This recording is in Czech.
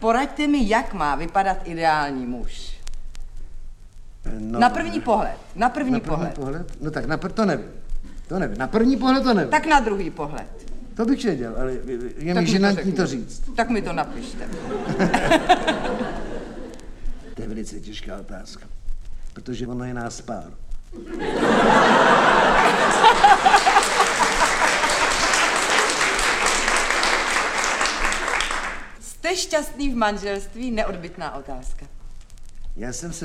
Poraďte mi, jak má vypadat ideální muž. No, Na první pohled. Na první pohled. No tak to nevím. To nevím. Na první pohled to nevím. Tak na druhý pohled. To bych věděl, ale je Tak mi žinantní to říct. Tak mi to napište. To je velice těžká otázka, protože ono je nás pár. Jste šťastný v manželství? Neodbytná otázka. Já jsem se